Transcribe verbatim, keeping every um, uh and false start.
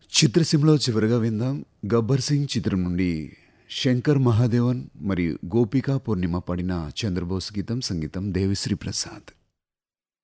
చిత్రసీమలో చివరగా విందాం గబ్బర్ సింగ్ చిత్రం నుండి శంకర్ మహాదేవన్ మరియు గోపికా పూర్ణిమ పాడిన చంద్రబోస్ గీతం సంగీతం దేవిశ్రీ ప్రసాద్.